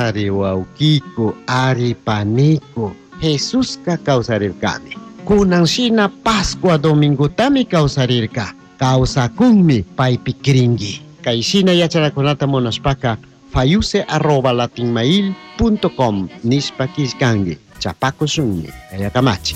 ari wawqiku, ari paniku, Jesusqa kawsarirkami. Kunanshina Pascua Domingutami kawsarirka. Kawsakunmi paypi kringi. Kayshina yacharakunata munashpaka fayuse@latinmail.com nishpa kishkangi. Chapakushunmi. Kayakamachi.